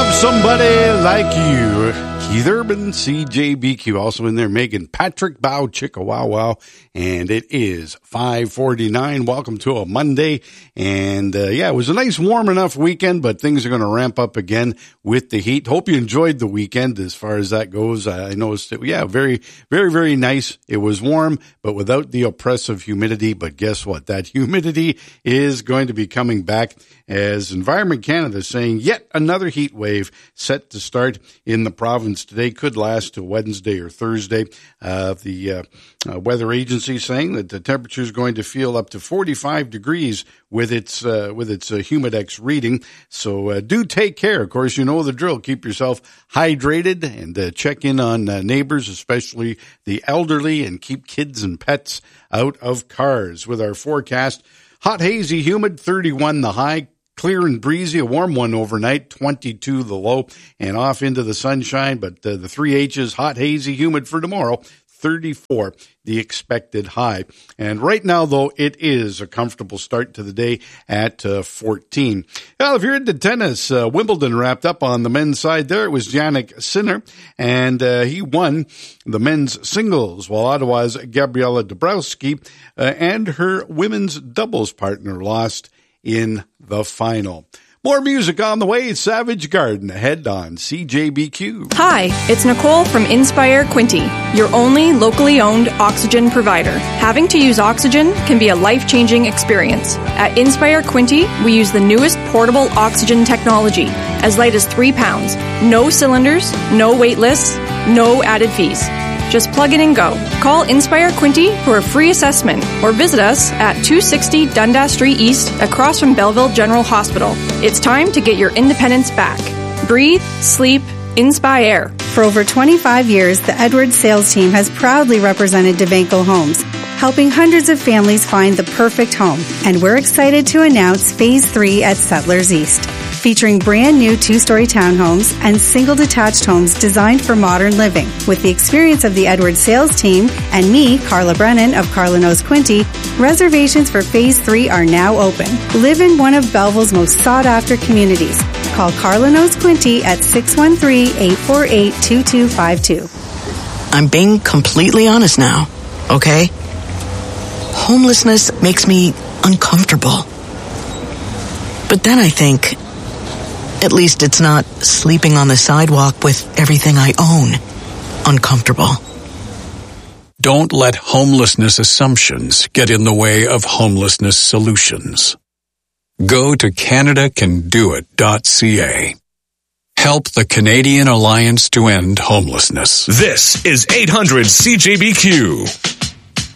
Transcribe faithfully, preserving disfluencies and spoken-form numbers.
love somebody like you. Keith Urban, C J B Q, also in there, Megan Patrick, Bow Chicka Wow Wow, and it is five forty-nine. Welcome to a Monday, and uh, yeah, it was a nice warm enough weekend, but things are going to ramp up again with the heat. Hope you enjoyed the weekend as far as that goes. I noticed it, yeah, very, very, very nice. It was warm, but without the oppressive humidity, but guess what? That humidity is going to be coming back as Environment Canada is saying yet another heat wave set to start in the province today, could last to Wednesday or Thursday. Uh, the uh, uh, weather agency saying that the temperature is going to feel up to forty-five degrees with its uh, with its uh, Humidex reading. So uh, do take care. Of course, you know the drill. Keep yourself hydrated and uh, check in on uh, neighbors, especially the elderly, and keep kids and pets out of cars. With our forecast, hot, hazy, humid, thirty-one the high. Clear and breezy, a warm one overnight, twenty-two the low, and off into the sunshine. But uh, the three H's, hot, hazy, humid for tomorrow, thirty-four the expected high. And right now, though, it is a comfortable start to the day at uh, fourteen. Well, if you're into tennis, uh, Wimbledon wrapped up on the men's side there. It was Jannik Sinner, and uh, he won the men's singles, while Ottawa's Gabriela Dabrowski uh, and her women's doubles partner lost in the final. More music on the way. Savage Garden ahead on C J B Q. Hi, it's Nicole from Inspire Quinte, your only locally owned oxygen provider. Having to use oxygen can be a life-changing experience. At Inspire Quinte, we use the newest portable oxygen technology, as light as three pounds. No cylinders, no wait lists, no added fees. Just plug in and go. Call Inspire Quinte for a free assessment or visit us at two sixty Dundas Street East across from Belleville General Hospital. It's time to get your independence back. Breathe, sleep, inspire. For over twenty-five years, the Edwards sales team has proudly represented DeVanco Homes, helping hundreds of families find the perfect home. And we're excited to announce Phase three at Settlers East, featuring brand new two-story townhomes and single detached homes designed for modern living. With the experience of the Edwards sales team and me, Carla Brennan of Carla Knows Quinte, reservations for Phase three are now open. Live in one of Belleville's most sought-after communities. Call Carla Knows Quinte at six one three, eight four eight, two two five two. I'm being completely honest now, okay? Homelessness makes me uncomfortable. But then I think, at least it's not sleeping on the sidewalk with everything I own uncomfortable. Don't let homelessness assumptions get in the way of homelessness solutions. Go to Canada Can Do It dot C A. Help the Canadian Alliance to End Homelessness. This is eight hundred C J B Q.